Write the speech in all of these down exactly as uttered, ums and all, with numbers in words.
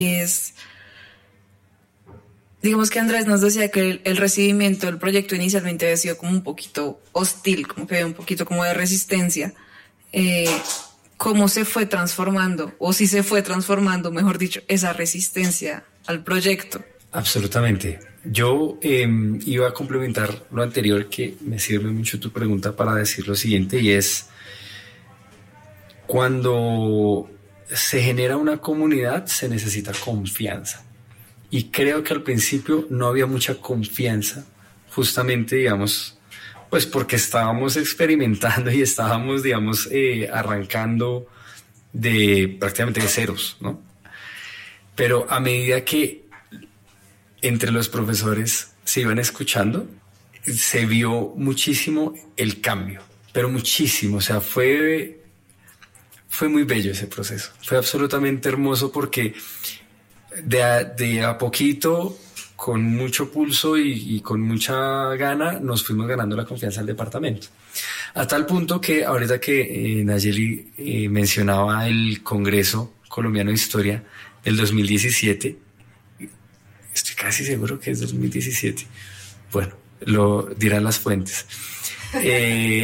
es, digamos que Andrés nos decía que el, el recibimiento del proyecto inicialmente había sido como un poquito hostil, como que había un poquito como de resistencia. Eh, ¿Cómo se fue transformando, o si se fue transformando, mejor dicho, esa resistencia al proyecto? Absolutamente. Yo eh, iba a complementar lo anterior, que me sirve mucho tu pregunta para decir lo siguiente, y es: cuando se genera una comunidad se necesita confianza, y creo que al principio no había mucha confianza, justamente, digamos, pues porque estábamos experimentando y estábamos, digamos, eh, arrancando de prácticamente de ceros, ¿no? Pero a medida que entre los profesores se iban escuchando, se vio muchísimo el cambio, pero muchísimo. O sea, fue, fue muy bello ese proceso. Fue absolutamente hermoso porque de a, de a poquito, con mucho pulso y, y con mucha gana, nos fuimos ganando la confianza del departamento. A tal punto que ahorita que eh, Nayeli eh, mencionaba el Congreso Colombiano de Historia del dos mil diecisiete, estoy casi seguro que es dos mil diecisiete, bueno, lo dirán las fuentes. eh,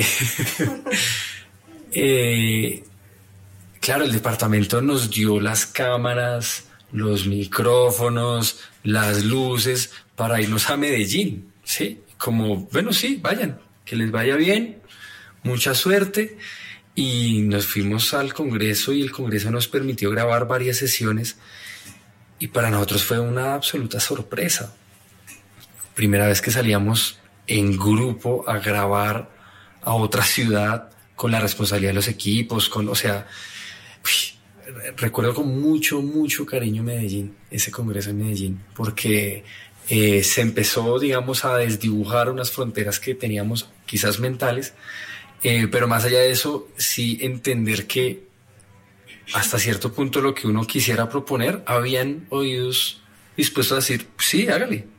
eh, claro, el departamento nos dio las cámaras, los micrófonos, las luces para irnos a Medellín, ¿sí? Como, bueno, sí, vayan, que les vaya bien, mucha suerte. Y nos fuimos al Congreso, y el Congreso nos permitió grabar varias sesiones, y para nosotros fue una absoluta sorpresa. Primera vez que salíamos en grupo a grabar a otra ciudad, con la responsabilidad de los equipos, con, o sea, uy, recuerdo con mucho, mucho cariño Medellín, ese congreso en Medellín, porque eh, se empezó, digamos, a desdibujar unas fronteras que teníamos quizás mentales, eh, pero más allá de eso, sí entender que hasta cierto punto lo que uno quisiera proponer, habían oídos dispuestos a decir, sí, hágale,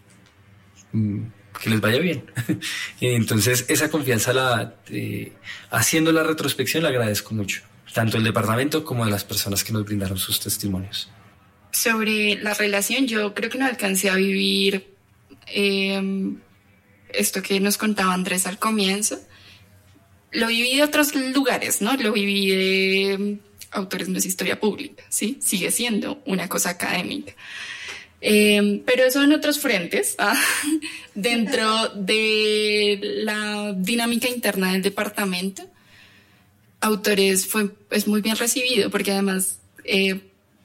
que les vaya bien. Entonces, esa confianza, la eh, haciendo la retrospección, la agradezco mucho, tanto el departamento como de las personas que nos brindaron sus testimonios. Sobre la relación, yo creo que no alcancé a vivir eh, esto que nos contaba Andrés al comienzo. Lo viví de otros lugares, ¿no? Lo viví de Autores no es historia pública, ¿sí? Sigue siendo una cosa académica. Eh, pero eso en otros frentes, ¿ah? Dentro de la dinámica interna del departamento, Autores fue, es muy bien recibido, porque además eh,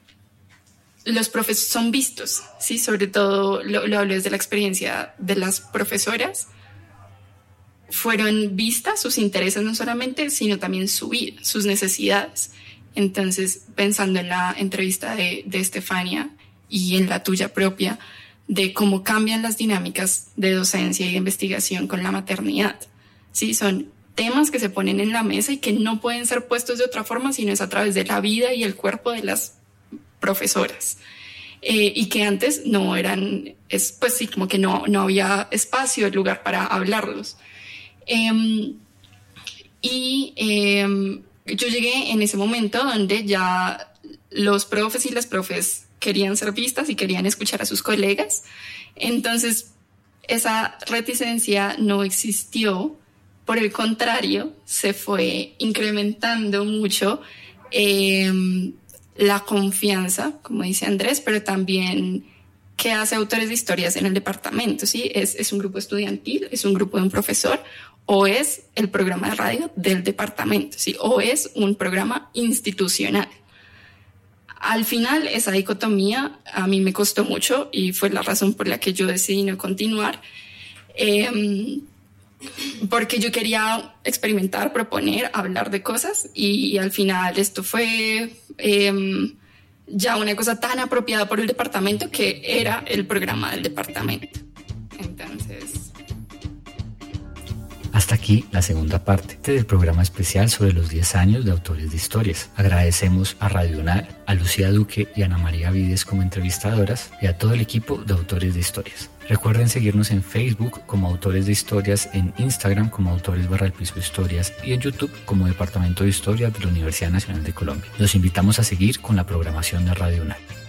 los profesores son vistos, ¿sí? Sobre todo lo, lo hablo desde la experiencia de las profesoras. Fueron vistas sus intereses no solamente, sino también su vida, sus necesidades. Entonces, pensando en la entrevista de, de Estefania y en la tuya propia, de cómo cambian las dinámicas de docencia y de investigación con la maternidad, ¿sí? Son temas que se ponen en la mesa y que no pueden ser puestos de otra forma, sino es a través de la vida y el cuerpo de las profesoras. Eh, y que antes no eran, es, pues sí, como que no, no había espacio, lugar para hablarlos. Eh, y eh, yo llegué en ese momento donde ya los profes y las profes querían ser vistas y querían escuchar a sus colegas. Entonces, esa reticencia no existió. Por el contrario, se fue incrementando mucho eh, la confianza, como dice Andrés, pero también qué hace Autores de Historias en el departamento, ¿sí? Es, es un grupo estudiantil, es un grupo de un profesor, o es el programa de radio del departamento, ¿sí? O es un programa institucional. Al final, esa dicotomía a mí me costó mucho y fue la razón por la que yo decidí no continuar, eh, porque yo quería experimentar, proponer, hablar de cosas, y, y al final esto fue eh, ya una cosa tan apropiada por el departamento que era el programa del departamento. Entonces... Hasta aquí la segunda parte del programa especial sobre los diez años de Autores de Historias. Agradecemos a Radio UNAD, a Lucía Duque y a Ana María Vides como entrevistadoras, y a todo el equipo de Autores de Historias. Recuerden seguirnos en Facebook como Autores de Historias, en Instagram como Autores barra el piso Historias y en YouTube como Departamento de Historia de la Universidad Nacional de Colombia. Los invitamos a seguir con la programación de Radio UNAD.